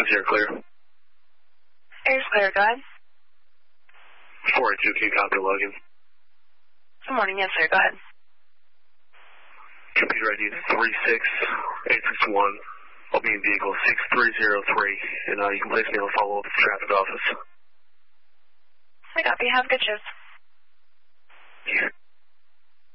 you're clear. Air's clear, go ahead. 482, can you copy Logan? Good morning, yes sir, go ahead. Computer ID 36861. I'll be in vehicle 6303, and you can place me on follow-up at the traffic office. I copy. Have a good shift. Yeah.